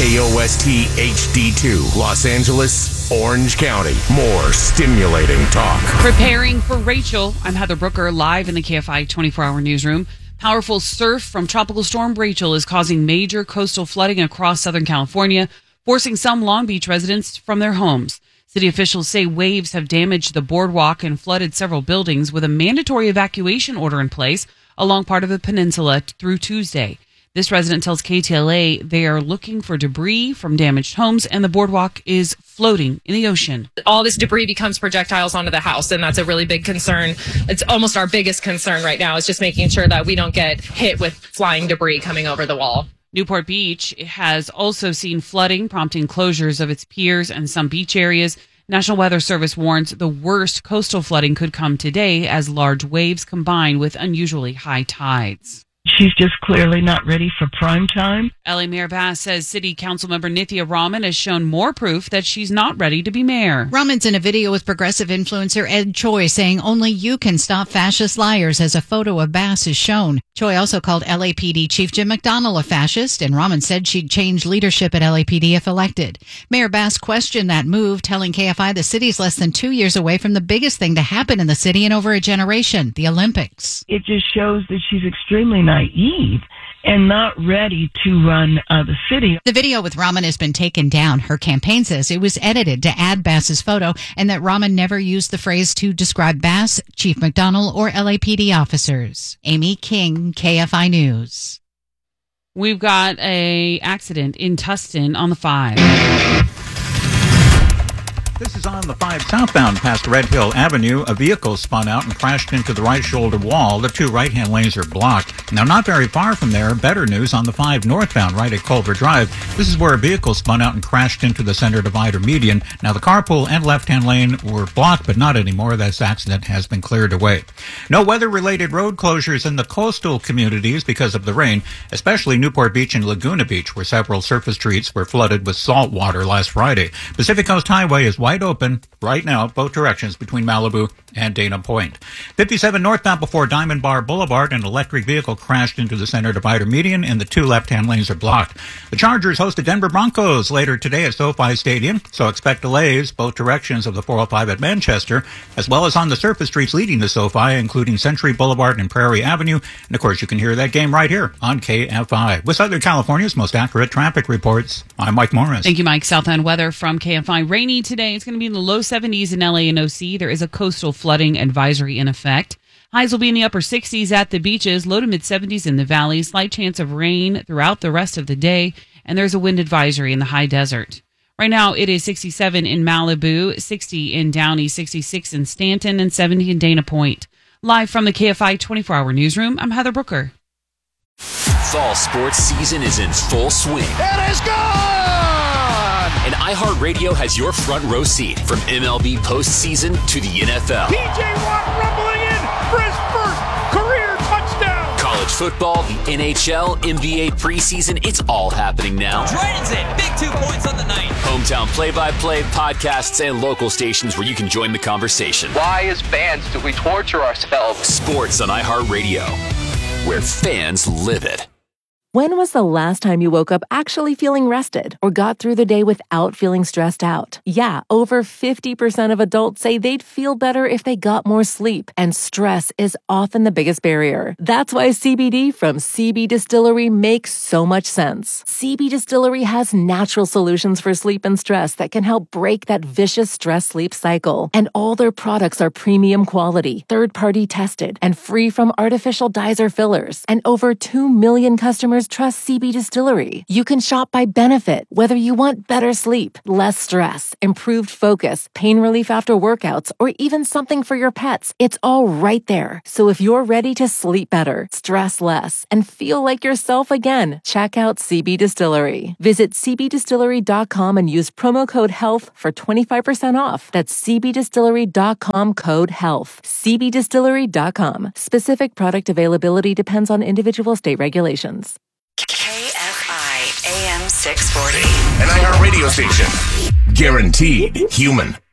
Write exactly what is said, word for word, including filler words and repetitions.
K O S T H D two, Los Angeles, Orange County. More stimulating talk. Preparing for Rachel. I'm Heather Brooker, live in the K F I twenty-four hour newsroom. Powerful surf from Tropical Storm Rachel is causing major coastal flooding across Southern California, forcing some Long Beach residents from their homes. City officials say waves have damaged the boardwalk and flooded several buildings, with a mandatory evacuation order in place along part of the peninsula through Tuesday. This resident tells K T L A they are looking for debris from damaged homes, and the boardwalk is floating in the ocean. All this debris becomes projectiles onto the house, and that's a really big concern. It's almost our biggest concern right now, is just making sure that we don't get hit with flying debris coming over the wall. Newport Beach has also seen flooding, prompting closures of its piers and some beach areas. National Weather Service warns the worst coastal flooding could come today as large waves combine with unusually high tides. She's just clearly not ready for prime time. L A Mayor Bass says City Council member Nithya Raman has shown more proof that she's not ready to be mayor. Raman's in a video with progressive influencer Ed Choi saying only you can stop fascist liars, as a photo of Bass is shown. Choi also called L A P D Chief Jim McDonnell a fascist, and Raman said she'd change leadership at L A P D if elected. Mayor Bass questioned that move, telling K F I the city's less than two years away from the biggest thing to happen in the city in over a generation, the Olympics. It just shows that she's extremely naive and not ready to run uh, the city. The video with Raman has been taken down. Her campaign says it was edited to add Bass's photo, and that Raman never used the phrase to describe Bass, Chief McDonnell, or L A P D officers. Amy King, K F I News. We've got a accident in Tustin on the five. This is on the five southbound past Red Hill Avenue. A vehicle spun out and crashed into the right shoulder wall. The two right-hand lanes are blocked. Now, not very far from there, better news on the five northbound right at Culver Drive. This is where a vehicle spun out and crashed into the center divider median. Now, the carpool and left-hand lane were blocked, but not anymore. This accident has been cleared away. No weather-related road closures in the coastal communities because of the rain, especially Newport Beach and Laguna Beach, where several surface streets were flooded with salt water last Friday. Pacific Coast Highway is wide open right now, both directions between Malibu and Dana Point. fifty-seven northbound before Diamond Bar Boulevard, an electric vehicle crashed into the center divider median, and the two left-hand lanes are blocked. The Chargers host the Denver Broncos later today at SoFi Stadium, so expect delays both directions of the four oh five at Manchester, as well as on the surface streets leading to SoFi, including Century Boulevard and Prairie Avenue. And of course, you can hear that game right here on K F I. With Southern California's most accurate traffic reports, I'm Mike Morris. Thank you, Mike. South End weather from K F I. Rainy today. It's going to be in the low seventies in L A and O C. There is a coastal flooding advisory in effect. Highs will be in the upper sixties at the beaches, low to mid seventies in the valley. Slight chance of rain throughout the rest of the day, and there's a wind advisory in the high desert. Right now, it is sixty-seven in Malibu, sixty in Downey, sixty-six in Stanton, and seventy in Dana Point. Live from the K F I twenty-four hour newsroom, I'm Heather Brooker. Fall sports season is in full swing. It is gone! And iHeartRadio has your front row seat from M L B postseason to the N F L. P J Watt rumbling in for his first career touchdown. College football, the N H L, N B A preseason, it's all happening now. Dragons in, big two points on the night. Hometown play-by-play, podcasts, and local stations where you can join the conversation. Why, as fans, do we torture ourselves? Sports on iHeartRadio, where fans live it. When was the last time you woke up actually feeling rested or got through the day without feeling stressed out? Yeah, over fifty percent of adults say they'd feel better if they got more sleep, and stress is often the biggest barrier. That's why C B D from C B Distillery makes so much sense. C B Distillery has natural solutions for sleep and stress that can help break that vicious stress-sleep cycle. And all their products are premium quality, third-party tested, and free from artificial dyes or fillers. And over two million customers trust C B Distillery. You can shop by benefit, whether you want better sleep, less stress, improved focus, pain relief after workouts, or even something for your pets. It's all right there. So if you're ready to sleep better, stress less, and feel like yourself again, check out C B Distillery. Visit c b distillery dot com and use promo code HEALTH for twenty-five percent off. That's c b distillery dot com code HEALTH. c b distillery dot com. Specific product availability depends on individual state regulations. K F I A M six forty. An iHeartRadio station. Guaranteed human.